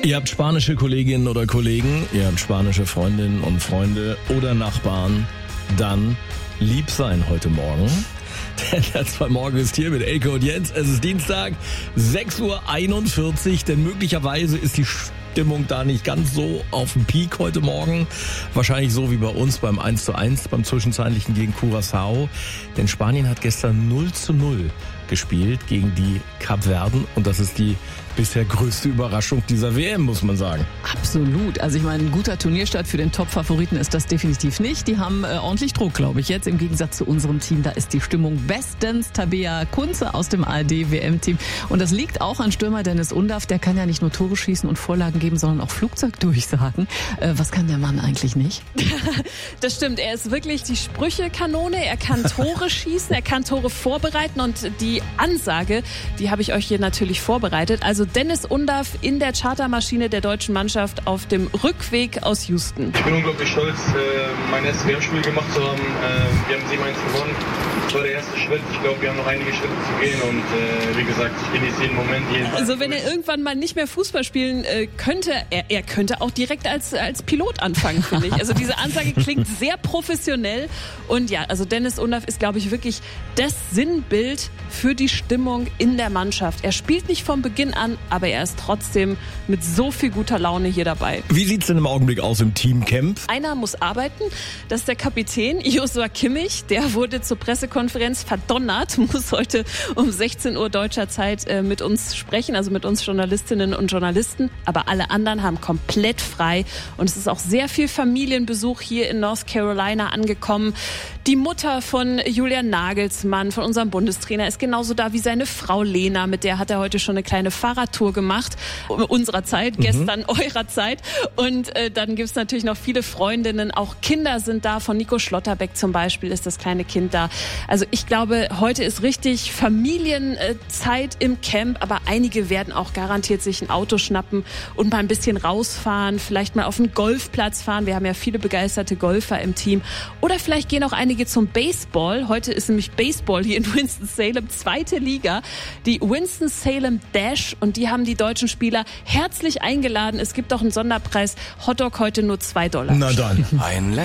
Ihr habt spanische Kolleginnen oder Kollegen, ihr habt spanische Freundinnen und Freunde oder Nachbarn, dann lieb sein heute Morgen. Denn der 2 Morgen ist hier mit Elke und Jens. Es ist Dienstag, 6:41 Uhr, denn möglicherweise ist die Stimmung da nicht ganz so auf dem Peak heute Morgen. Wahrscheinlich so wie bei uns beim 1:1, beim Zwischenzeitlichen gegen Curaçao. Denn Spanien hat gestern 0:0 gespielt gegen die Kapverden und das ist die bisher größte Überraschung dieser WM, muss man sagen. Absolut. Also ich meine, ein guter Turnierstart für den Top-Favoriten ist das definitiv nicht. Die haben ordentlich Druck, glaube ich, jetzt im Gegensatz zu unserem Team. Da ist die Stimmung bestens. Tabea Kunze aus dem ARD-WM-Team. Und das liegt auch an Stürmer Dennis Undaff. Der kann ja nicht nur Tore schießen und Vorlagen geben, sondern auch Flugzeug durchsagen. Was kann der Mann eigentlich nicht? Das stimmt. Er ist wirklich die Sprüchekanone. Er kann Tore schießen, er kann Tore vorbereiten. Und die Ansage, die habe ich euch hier natürlich vorbereitet. Also Dennis Undaff in der Chartermaschine der deutschen Mannschaft auf dem Rückweg aus Houston. Ich bin unglaublich stolz, mein erstes WM-Spiel gemacht zu haben. Wir haben 7-1 gewonnen. Das war der erste Schritt. Ich glaube, wir haben noch einige Schritte zu gehen und wie gesagt, ich genieße jeden Moment. Also wenn er irgendwann mal nicht mehr Fußball spielen könnte, er könnte auch direkt als Pilot anfangen, finde ich. Also diese Ansage klingt sehr professionell und ja, also Dennis Undaff ist, glaube ich, wirklich das Sinnbild für die Stimmung in der Mannschaft. Er spielt nicht vom Beginn an, aber er ist trotzdem mit so viel guter Laune hier dabei. Wie sieht's denn im Augenblick aus im Teamcamp? Einer muss arbeiten, das ist der Kapitän Joshua Kimmich. Der wurde zur Pressekonferenz verdonnert, muss heute um 16 Uhr deutscher Zeit mit uns sprechen, also mit uns Journalistinnen und Journalisten. Aber alle anderen haben komplett frei und es ist auch sehr viel Familienbesuch hier in North Carolina angekommen. Die Mutter von Julian Nagelsmann, von unserem Bundestrainer, ist genauso da wie seine Frau Lena. Mit der hat er heute schon eine kleine Fahrradtour gemacht. Unserer Zeit, gestern eurer Zeit. Und dann gibt's natürlich noch viele Freundinnen. Auch Kinder sind da. Von Nico Schlotterbeck zum Beispiel ist das kleine Kind da. Also ich glaube, heute ist richtig Familienzeit im Camp. Aber einige werden auch garantiert sich ein Auto schnappen und mal ein bisschen rausfahren. Vielleicht mal auf den Golfplatz fahren. Wir haben ja viele begeisterte Golfer im Team. Oder vielleicht gehen auch einige zum Baseball. Heute ist nämlich Baseball hier in Winston-Salem, 2. Liga. Die Winston-Salem Dash und die haben die deutschen Spieler herzlich eingeladen. Es gibt auch einen Sonderpreis. Hotdog heute nur $2. Na dann.